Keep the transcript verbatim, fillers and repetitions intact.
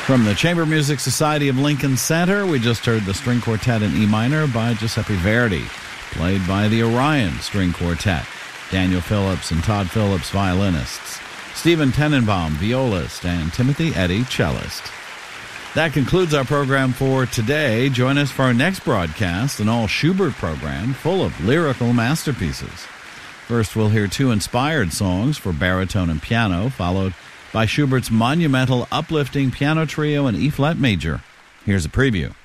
From the Chamber Music Society of Lincoln Center, we just heard the String Quartet in E minor by Giuseppe Verdi, played by the Orion String Quartet, Daniel Phillips and Todd Phillips, violinists, Stephen Tenenbaum, violist, and Timothy Eddy, cellist. That concludes our program for today. Join us for our next broadcast, an all-Schubert program full of lyrical masterpieces. First, we'll hear two inspired songs for baritone and piano, followed by Schubert's monumental uplifting piano trio in E-flat major. Here's a preview.